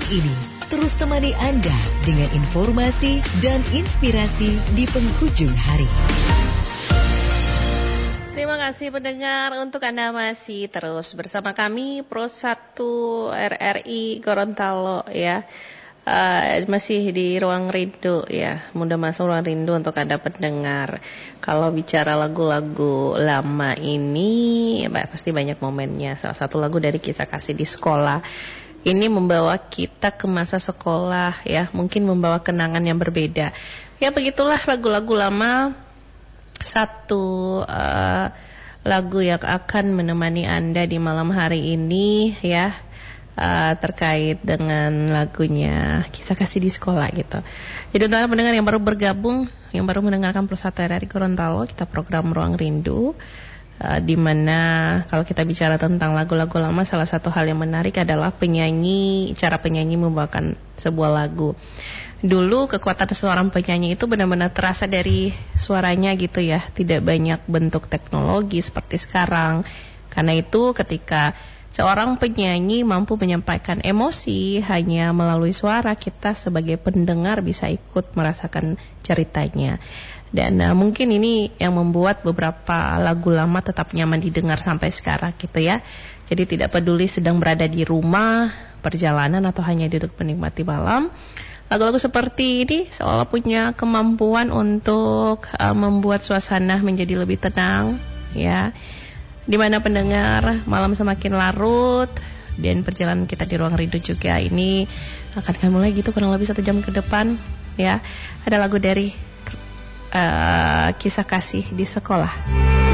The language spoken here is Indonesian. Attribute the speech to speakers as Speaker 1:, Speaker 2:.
Speaker 1: ini terus temani Anda dengan informasi dan inspirasi di penghujung hari.
Speaker 2: Terima kasih pendengar, untuk Anda masih terus bersama kami Pro 1 RRI Gorontalo ya. Masih di ruang rindu ya, mudah masuk ruang rindu untuk Anda pendengar. Kalau bicara lagu-lagu lama ini pasti banyak momennya. Salah satu lagu dari Kisah Kasih di Sekolah ini membawa kita ke masa sekolah ya, mungkin membawa kenangan yang berbeda. Ya begitulah lagu-lagu lama. Satu lagu yang akan menemani Anda di malam hari ini ya, terkait dengan lagunya Kisah Kasih di Sekolah gitu. Jadi untuk pendengar yang baru bergabung, yang baru mendengarkan Pro 1 RRI Gorontalo, kita program Ruang Rindu, di mana kalau kita bicara tentang lagu-lagu lama, salah satu hal yang menarik adalah cara penyanyi membawakan sebuah lagu. Dulu kekuatan seorang penyanyi itu benar-benar terasa dari suaranya gitu ya, tidak banyak bentuk teknologi seperti sekarang. Karena itu ketika seorang penyanyi mampu menyampaikan emosi hanya melalui suara, kita sebagai pendengar bisa ikut merasakan ceritanya. Dan mungkin ini yang membuat beberapa lagu lama tetap nyaman didengar sampai sekarang gitu ya. Jadi tidak peduli sedang berada di rumah, perjalanan, atau hanya duduk menikmati malam, lagu-lagu seperti ini seolah punya kemampuan untuk membuat suasana menjadi lebih tenang ya. Di mana pendengar, malam semakin larut dan perjalanan kita di ruang rindu juga ini akan kami mulai gitu kurang lebih 1 jam ke depan ya. Ada lagu dari Kisah Kasih di Sekolah.